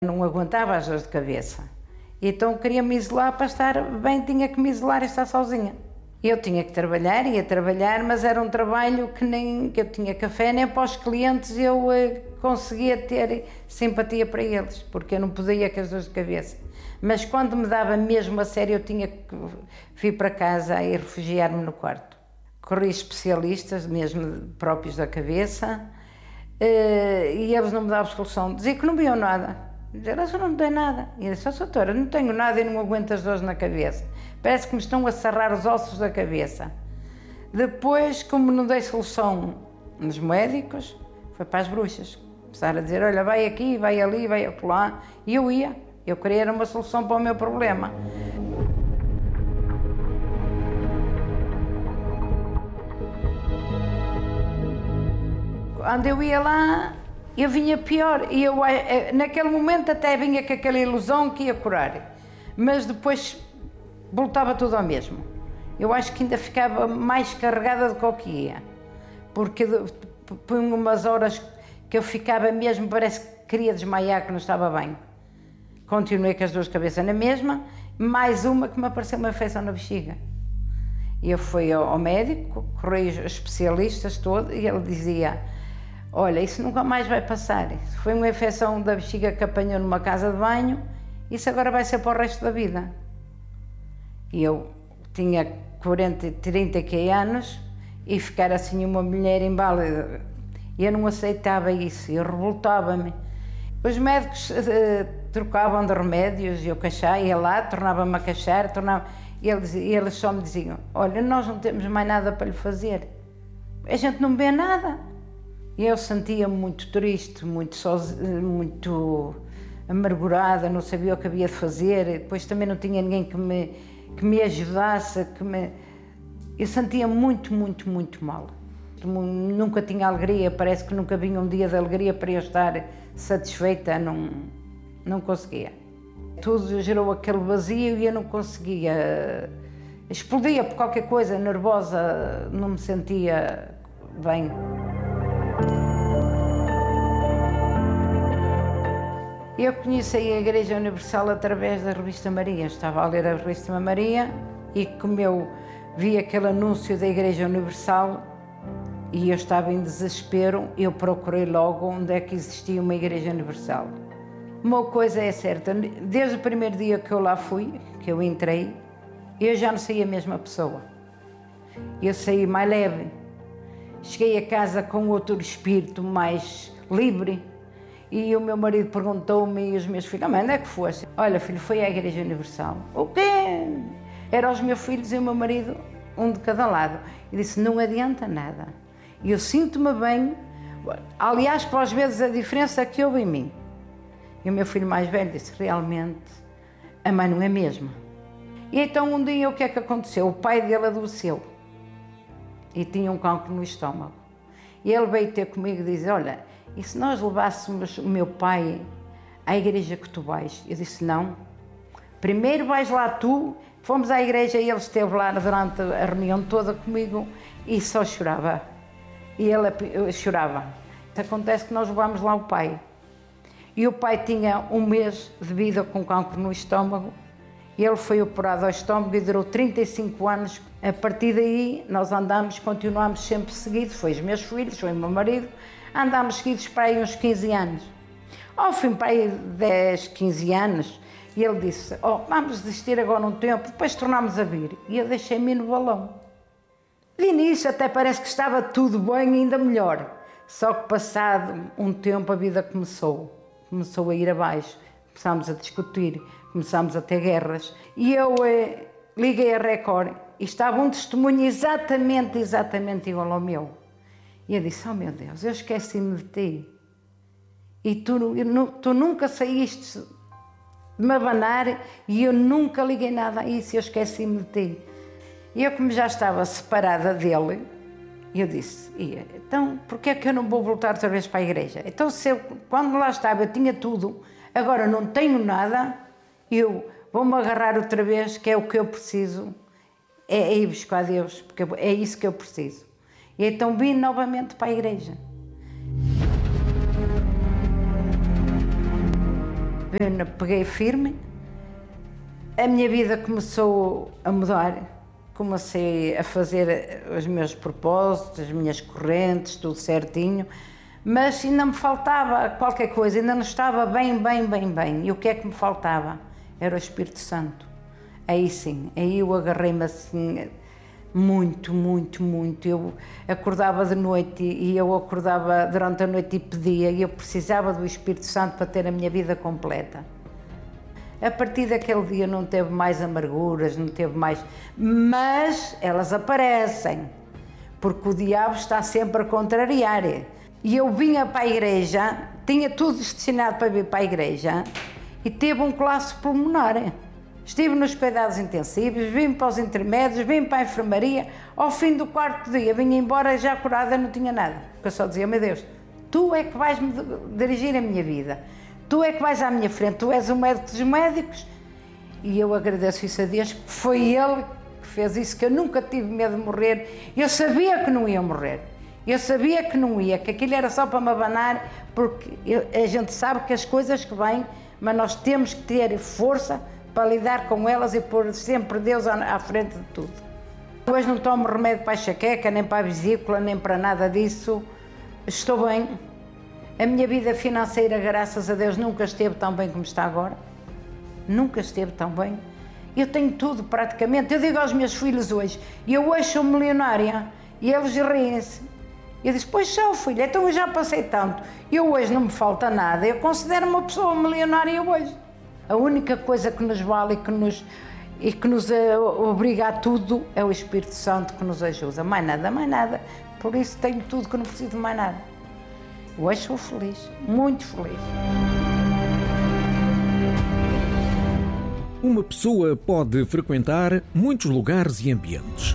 Não aguentava as dores de cabeça. Então queria me isolar para estar bem, tinha que me isolar e estar sozinha. Eu tinha que trabalhar, ia trabalhar, mas era um trabalho que nem que eu tinha café, nem para os clientes eu conseguia ter simpatia para eles, porque eu não podia com as dores de cabeça. Mas quando me dava mesmo a sério, eu tinha que vir para casa e refugiar-me no quarto. Corri especialistas, mesmo próprios da cabeça, e eles não me davam solução. Diziam que não viam nada. Diziam, eu não tenho nada. E eu disse, doutora, não tenho nada e não aguento as dores na cabeça. Parece que me estão a serrar os ossos da cabeça. Depois, como não dei solução nos médicos, foi para as bruxas. Começaram a dizer, olha, vai aqui, vai ali, vai acolá. E eu ia. Eu queria uma solução para o meu problema. Quando eu ia lá, eu vinha pior. E eu, naquele momento até vinha com aquela ilusão que ia curar. Mas depois voltava tudo ao mesmo. Eu acho que ainda ficava mais carregada do que o que ia. Porque por umas horas que eu ficava mesmo, parece que queria desmaiar, que não estava bem. Continuei com as dores de cabeça na mesma, mais uma que me apareceu uma infecção na bexiga. Eu fui ao médico, corri os especialistas todos, e ele dizia, olha, isso nunca mais vai passar. Isso foi uma infecção da bexiga que apanhou numa casa de banho, isso agora vai ser para o resto da vida. E eu tinha 30 anos e ficar assim uma mulher inválida, eu não aceitava isso, eu revoltava-me. Os médicos trocavam de remédios, eu ia lá, tornava-me a queixar, e eles só me diziam, olha, nós não temos mais nada para lhe fazer, a gente não vê nada. E eu sentia-me muito triste, muito amargurada, não sabia o que havia de fazer, depois também não tinha ninguém que me ajudasse, eu sentia-me muito mal. Nunca tinha alegria, parece que nunca vinha um dia de alegria para eu estar satisfeita, não conseguia. Tudo gerou aquele vazio e eu não conseguia, explodia por qualquer coisa, nervosa, não me sentia bem. Eu conheci a Igreja Universal através da Revista Maria, estava a ler a Revista Maria e como eu vi aquele anúncio da Igreja Universal, e eu estava em desespero, eu procurei logo onde é que existia uma Igreja Universal. Uma coisa é certa, desde o primeiro dia que eu lá fui, que eu entrei, eu já não saí a mesma pessoa. Eu saí mais leve. Cheguei a casa com outro espírito mais livre. E o meu marido perguntou-me e os meus filhos, onde é que foste? Olha, filho, foi à Igreja Universal. O quê? Eram os meus filhos e o meu marido, um de cada lado. E disse, não adianta nada. E eu sinto-me bem, aliás, para às vezes a diferença que houve em mim. E o meu filho mais velho disse, realmente, a mãe não é a mesma. E então um dia o que é que aconteceu? O pai dele adoeceu e tinha um cancro no estômago. E ele veio ter comigo e disse, olha, e se nós levássemos o meu pai à igreja que tu vais? Eu disse, não, primeiro vais lá tu. Fomos à igreja e ele esteve lá durante a reunião toda comigo e só chorava. E ele chorava. Acontece que nós levámos lá o pai. E o pai tinha um mês de vida com cancro no estômago. E ele foi operado ao estômago e durou 35 anos. A partir daí, nós continuámos sempre seguidos. Foi os meus filhos, foi o meu marido. Andámos seguidos para aí uns 15 anos. Ao fim, para aí 10, 15 anos, e ele disse, vamos desistir agora um tempo, depois tornámos a vir. E eu deixei-me no balão. De início até parece que estava tudo bem, ainda melhor. Só que passado um tempo a vida começou a ir abaixo. Começámos a discutir, começámos a ter guerras. E eu liguei a Record e estava um testemunho exatamente igual ao meu. E eu disse, meu Deus, eu esqueci-me de ti. E tu nunca saíste de me abanar e eu nunca liguei nada a isso, eu esqueci-me de ti. E eu, como já estava separada dele, eu disse, então, porquê é que eu não vou voltar outra vez para a igreja? Então, quando lá estava, eu tinha tudo, agora não tenho nada, eu vou-me agarrar outra vez, que é o que eu preciso, é ir buscar a Deus, porque é isso que eu preciso. E então vim novamente para a igreja. peguei firme, a minha vida começou a mudar, comecei a fazer os meus propósitos, as minhas correntes, tudo certinho, mas ainda me faltava qualquer coisa, ainda não estava bem. E o que é que me faltava? Era o Espírito Santo. Aí sim, aí eu agarrei-me assim, muito. Eu acordava de noite e eu acordava durante a noite e pedia, e eu precisava do Espírito Santo para ter a minha vida completa. A partir daquele dia não teve mais amarguras, não teve mais... Mas elas aparecem, porque o diabo está sempre a contrariar. E eu vinha para a igreja, tinha tudo destinado para vir para a igreja, e teve um colapso pulmonar. Estive nos cuidados intensivos, vim para os intermédios, vim para a enfermaria. Ao fim do 4º dia, vinha embora já curada, não tinha nada. Porque eu só dizia, meu Deus, tu é que vais-me dirigir a minha vida. Tu é que vais à minha frente, tu és o médico dos médicos. E eu agradeço isso a Deus, porque foi Ele que fez isso, que eu nunca tive medo de morrer. Eu sabia que não ia morrer. Eu sabia que não ia, que aquilo era só para me abanar, porque a gente sabe que as coisas que vêm, mas nós temos que ter força para lidar com elas e pôr sempre Deus à frente de tudo. Hoje não tomo remédio para a enxaqueca, nem para a vesícula, nem para nada disso. Estou bem. A minha vida financeira, graças a Deus, nunca esteve tão bem como está agora. Nunca esteve tão bem. Eu tenho tudo praticamente. Eu digo aos meus filhos hoje, eu hoje sou milionária, e eles riem-se. Eu disse, pois sou, filha, então eu já passei tanto. Eu hoje não me falta nada, eu considero uma pessoa milionária hoje. A única coisa que nos vale e que nos obriga a tudo é o Espírito Santo que nos ajuda. Mais nada. Por isso tenho tudo, que não preciso de mais nada. Hoje sou feliz, muito feliz. Uma pessoa pode frequentar muitos lugares e ambientes.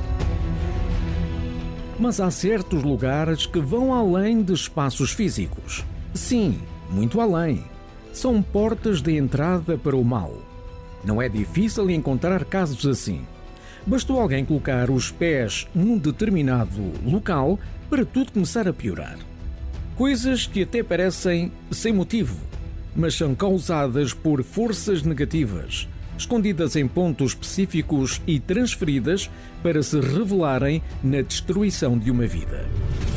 Mas há certos lugares que vão além de espaços físicos. Sim, muito além. São portas de entrada para o mal. Não é difícil encontrar casos assim. Bastou alguém colocar os pés num determinado local para tudo começar a piorar. Coisas que até parecem sem motivo, mas são causadas por forças negativas, escondidas em pontos específicos e transferidas para se revelarem na destruição de uma vida.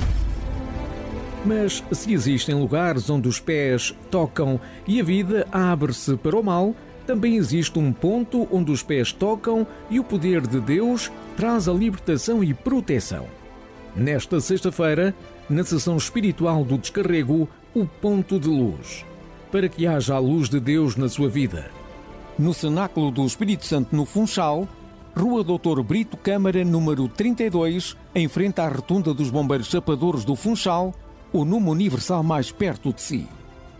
Mas se existem lugares onde os pés tocam e a vida abre-se para o mal, também existe um ponto onde os pés tocam e o poder de Deus traz a libertação e proteção. Nesta sexta-feira, na sessão espiritual do Descarrego, o ponto de luz, para que haja a luz de Deus na sua vida. No Cenáculo do Espírito Santo, no Funchal, Rua Doutor Brito Câmara, número 32, em frente à Rotunda dos Bombeiros Chapadores do Funchal, o número universal mais perto de si.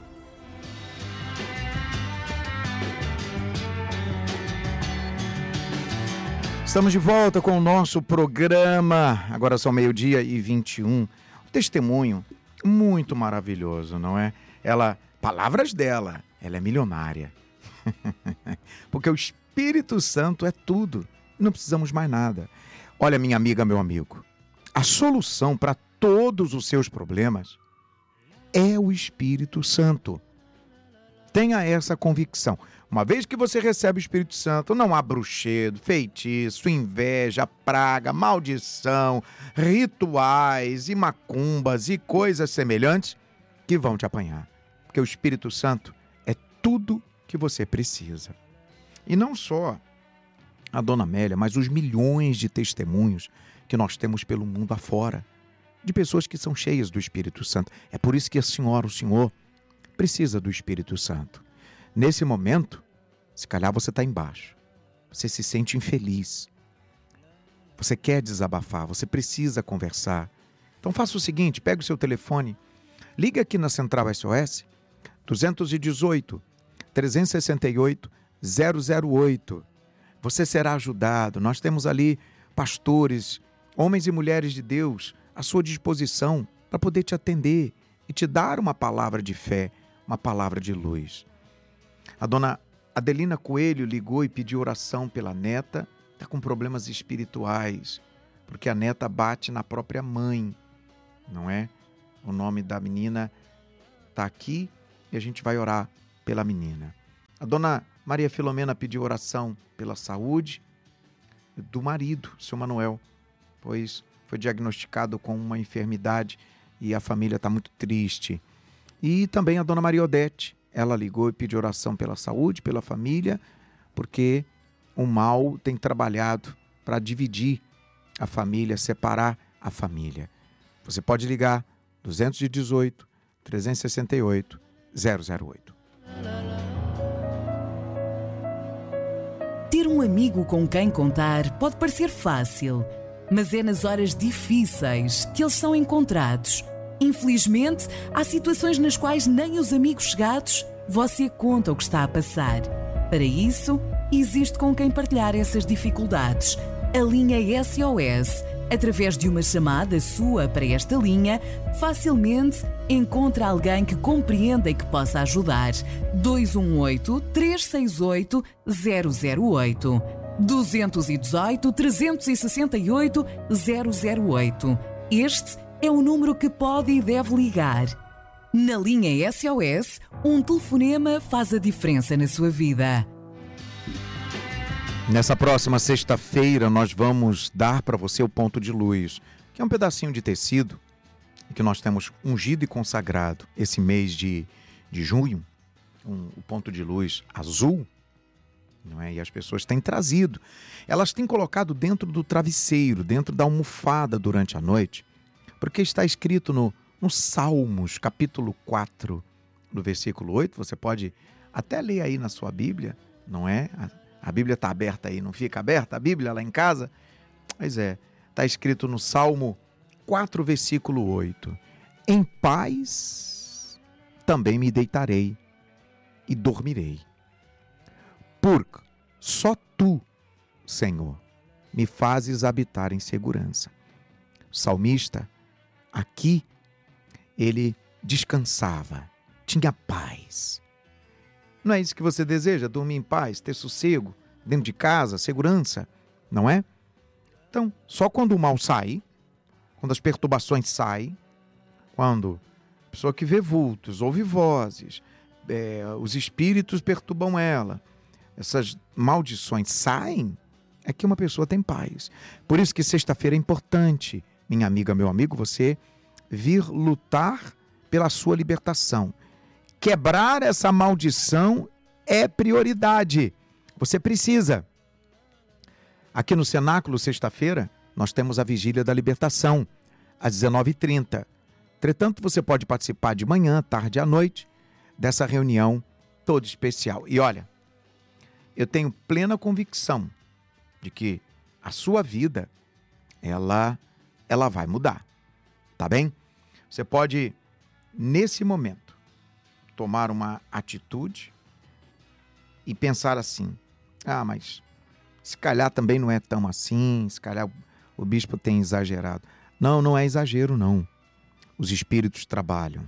Estamos de volta com o nosso programa. Agora são 12:21. Um testemunho muito maravilhoso, não é? Palavras dela, ela é milionária. Porque o Espírito Santo é tudo. Não precisamos mais nada. Olha, minha amiga, meu amigo, a solução para todos os seus problemas é o Espírito Santo. Tenha essa convicção. Uma vez que você recebe o Espírito Santo, não há bruxedo, feitiço, inveja, praga, maldição, rituais e macumbas e coisas semelhantes que vão te apanhar. Porque o Espírito Santo é tudo que você precisa. E não só a Dona Amélia, mas os milhões de testemunhos que nós temos pelo mundo afora, de pessoas que são cheias do Espírito Santo. É por isso que o Senhor precisa do Espírito Santo. Nesse momento, se calhar você está embaixo, você se sente infeliz, você quer desabafar, você precisa conversar. Então faça o seguinte, pega o seu telefone, liga aqui na Central SOS, 218 368 008. Você será ajudado. Nós temos ali pastores, homens e mulheres de Deus à sua disposição para poder te atender e te dar uma palavra de fé, uma palavra de luz. A dona Adelina Coelho ligou e pediu oração pela neta, está com problemas espirituais, porque a neta bate na própria mãe, não é? O nome da menina está aqui e a gente vai orar pela menina. A dona Maria Filomena pediu oração pela saúde do marido, seu Manuel, pois foi diagnosticado com uma enfermidade e a família está muito triste. E também a dona Maria Odete, ela ligou e pediu oração pela saúde, pela família, porque o mal tem trabalhado para dividir a família, separar a família. Você pode ligar 218 368 008. Ter um amigo com quem contar pode parecer fácil, mas é nas horas difíceis que eles são encontrados. Infelizmente, há situações nas quais nem os amigos chegados você conta o que está a passar. Para isso, existe com quem partilhar essas dificuldades. A linha SOS, através de uma chamada sua para esta linha, facilmente encontra alguém que compreenda e que possa ajudar. 218-368-008. 218-368-008. Este é o número que pode e deve ligar. Na linha SOS, um telefonema faz a diferença na sua vida. Nessa próxima sexta-feira, nós vamos dar para você o ponto de luz, que é um pedacinho de tecido que nós temos ungido e consagrado esse mês de junho, o ponto de luz azul, não é? E as pessoas têm trazido, elas têm colocado dentro do travesseiro, dentro da almofada durante a noite, porque está escrito no Salmos, capítulo 4, no versículo 8, você pode até ler aí na sua Bíblia, não é? A Bíblia está aberta aí, não fica aberta a Bíblia lá em casa? Pois é, está escrito no Salmo 4, versículo 8. Em paz também me deitarei e dormirei, porque só tu, Senhor, me fazes habitar em segurança. O salmista, aqui, ele descansava, tinha paz. Não é isso que você deseja? Dormir em paz, ter sossego, dentro de casa, segurança, não é? Então, só quando o mal sai, quando as perturbações saem, quando a pessoa que vê vultos, ouve vozes, os espíritos perturbam ela, essas maldições saem, é que uma pessoa tem paz. Por isso que sexta-feira é importante, minha amiga, meu amigo, você vir lutar pela sua libertação. Quebrar essa maldição é prioridade. Você precisa. Aqui no Cenáculo, sexta-feira, nós temos a Vigília da Libertação, às 19h30. Entretanto, você pode participar de manhã, tarde e à noite, dessa reunião toda especial. E olha, eu tenho plena convicção de que a sua vida, ela vai mudar. Tá bem? Você pode, nesse momento, tomar uma atitude e pensar assim, mas se calhar também não é tão assim, se calhar o bispo tem exagerado. Não, não é exagero não. Os espíritos trabalham.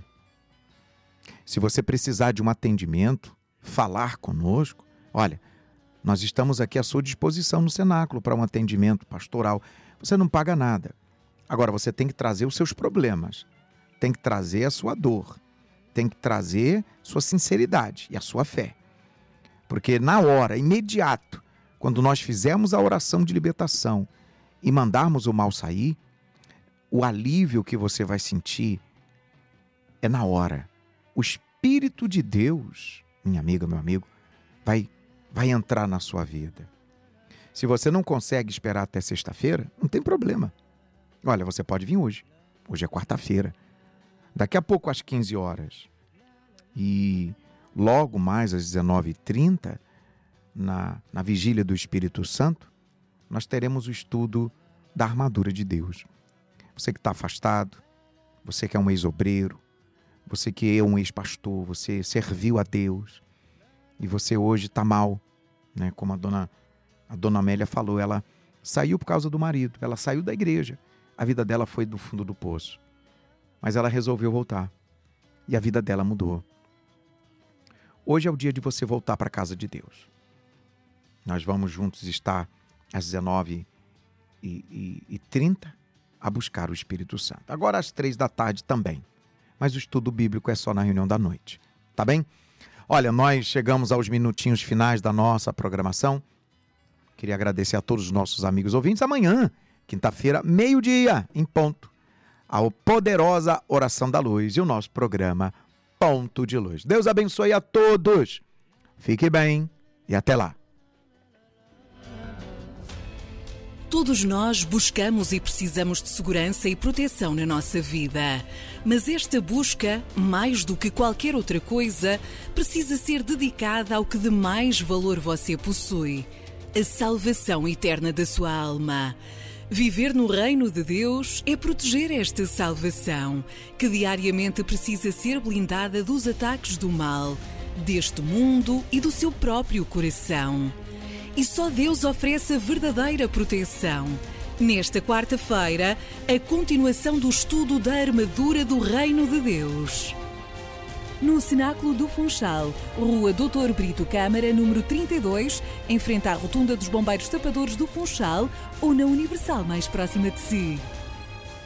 Se você precisar de um atendimento, falar conosco, olha, nós estamos aqui à sua disposição no Cenáculo para um atendimento pastoral. Você não paga nada. Agora, você tem que trazer os seus problemas, tem que trazer a sua dor, tem que trazer sua sinceridade e a sua fé. Porque na hora, imediato, quando nós fizermos a oração de libertação e mandarmos o mal sair, o alívio que você vai sentir é na hora. O Espírito de Deus, minha amiga, meu amigo, vai entrar na sua vida. Se você não consegue esperar até sexta-feira, não tem problema. Olha, você pode vir hoje. Hoje é quarta-feira. Daqui a pouco, às 15 horas. E logo mais às 19h30, na Vigília do Espírito Santo, nós teremos o estudo da armadura de Deus. Você que está afastado, você que é um ex-obreiro, você que é um ex-pastor, você serviu a Deus e você hoje está mal, né? Como a dona Amélia falou, ela saiu por causa do marido, ela saiu da igreja, a vida dela foi do fundo do poço, mas ela resolveu voltar e a vida dela mudou. Hoje é o dia de você voltar para a casa de Deus. Nós vamos juntos estar às 19h30 a buscar o Espírito Santo. Agora às 15h também. Mas o estudo bíblico é só na reunião da noite. Tá bem? Olha, nós chegamos aos minutinhos finais da nossa programação. Queria agradecer a todos os nossos amigos ouvintes. Amanhã, quinta-feira, meio-dia, em ponto, a poderosa Oração da Luz e o nosso programa Ponto de Luz. Deus abençoe a todos. Fique bem e até lá. Todos nós buscamos e precisamos de segurança e proteção na nossa vida. Mas esta busca, mais do que qualquer outra coisa, precisa ser dedicada ao que de mais valor você possui: a salvação eterna da sua alma. Viver no reino de Deus é proteger esta salvação, que diariamente precisa ser blindada dos ataques do mal, deste mundo e do seu próprio coração. E só Deus oferece a verdadeira proteção. Nesta quarta-feira, a continuação do estudo da armadura do Reino de Deus. No Cenáculo do Funchal, Rua Dr. Brito Câmara, número 32, em frente à Rotunda dos Bombeiros Tapadores do Funchal, ou na Universal mais próxima de si.